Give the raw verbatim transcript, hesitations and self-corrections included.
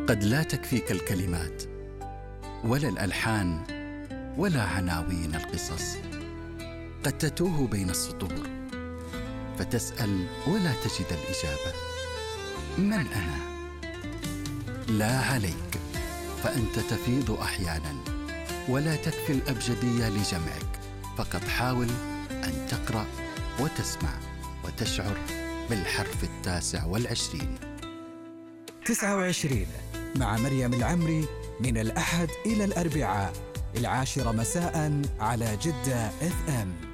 قد لا تكفيك الكلمات ولا الألحان ولا عناوين القصص. قد تتوه بين السطور فتسأل ولا تجد الإجابة: من أنا؟ لا عليك، فأنت تفيض أحياناً ولا تكفي الأبجدية لجمعك. فقط حاول أن تقرأ وتسمع وتشعر بالحرف التاسع والعشرين. تسعة وعشرين مع مريم العمري، من الأحد إلى الأربعاء العاشرة مساء على جدة إف إم.